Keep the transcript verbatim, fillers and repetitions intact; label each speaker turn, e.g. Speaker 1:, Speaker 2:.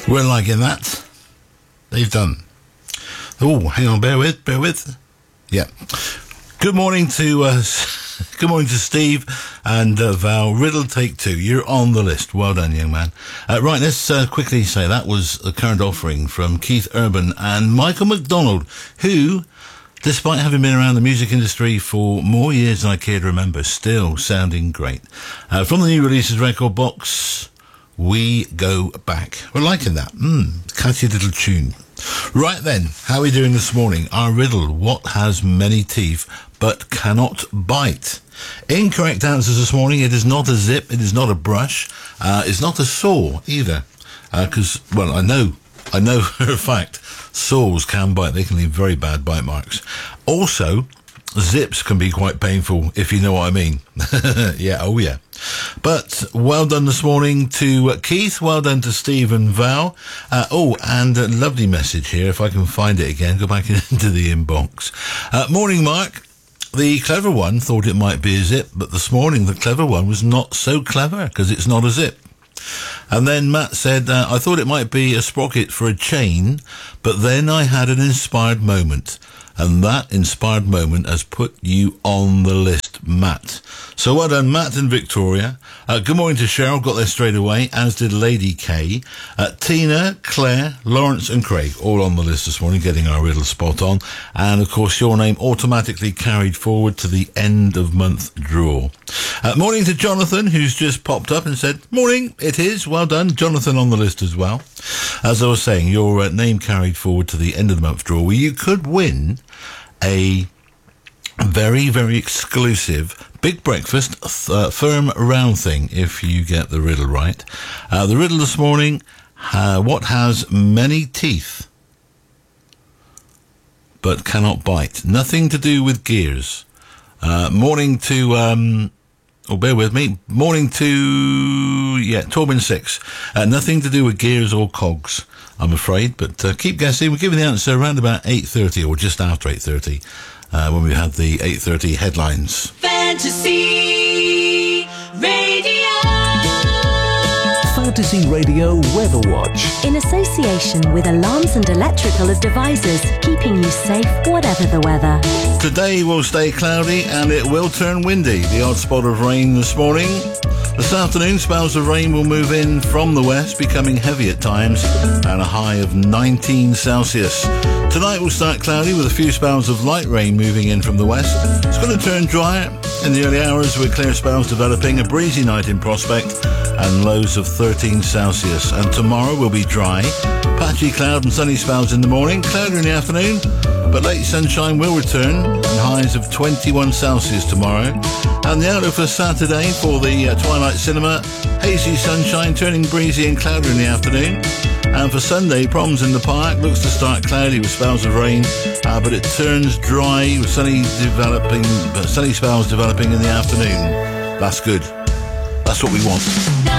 Speaker 1: We're liking that. They've done. Oh, hang on, bear with, bear with. Yeah. Good morning to uh, good morning to Steve and uh, Val. Riddle take two. You're on the list. Well done, young man. Uh, right, let's uh, quickly say that was the current offering from Keith Urban and Michael McDonald, who, despite having been around the music industry for more years than I care to remember, still sounding great. Uh, from the new releases record box, We Go Back. We're liking that. Mmm, catchy little tune. Right then, how are we doing this morning? Our riddle, what has many teeth but cannot bite? Incorrect answers this morning. It is not a zip, it is not a brush, uh, it's not a saw either. Because, uh, well, I know, I know for a fact, saws can bite. They can leave very bad bite marks. Also, zips can be quite painful, if you know what I mean. Yeah, oh yeah. But well done this morning to uh, Keith, well done to Steve and Val. Uh, oh, and a lovely message here, if I can find it again, go back into the inbox. Uh, morning, Mark. The clever one thought it might be a zip, but this morning the clever one was not so clever, because it's not a zip. And then Matt said, uh, I thought it might be a sprocket for a chain, but then I had an inspired moment. And that inspired moment has put you on the list, Matt. So well done, Matt and Victoria. Uh, good morning to Cheryl, got there straight away, as did Lady K. Uh, Tina, Claire, Lawrence and Craig, all on the list this morning, getting our riddle spot on. And, of course, your name automatically carried forward to the end of month draw. Uh, morning to Jonathan, who's just popped up and said, morning, it is, well done. Jonathan on the list as well. As I was saying, your uh, name carried forward to the end of the month draw, where you could win a very, very exclusive Big Breakfast uh, firm round thing if you get the riddle right. Uh, the riddle this morning, uh, what has many teeth but cannot bite? Nothing to do with gears. Uh, morning to, um, oh, bear with me, morning to, yeah, Torbin six. Uh, nothing to do with gears or cogs, I'm afraid, but uh, keep guessing. We're giving the answer around about eight thirty or just after eight thirty. Uh, when we had the eight thirty headlines.
Speaker 2: Fantasy Radio.
Speaker 3: Fantasy Radio Weather Watch.
Speaker 4: In association with Alarms and Electrical Devices, keeping you safe whatever the weather.
Speaker 1: Today will stay cloudy and it will turn windy. The odd spot of rain this morning. This afternoon, spells of rain will move in from the west, becoming heavy at times, and a high of nineteen Celsius. Tonight will start cloudy with a few spells of light rain moving in from the west. It's going to turn drier in the early hours with clear spells developing, a breezy night in prospect, and lows of thirteen Celsius. And tomorrow will be dry, patchy cloud and sunny spells in the morning, cloudy in the afternoon, but late sunshine will return, and highs of twenty-one Celsius tomorrow. And the outlook for Saturday for the uh, Twilight Cinema, hazy sunshine turning breezy and cloudy in the afternoon. And for Sunday, Proms in the Park looks to start cloudy with spells of rain, uh, but it turns dry with sunny developing, uh, sunny spells developing in the afternoon. That's good. That's what we want.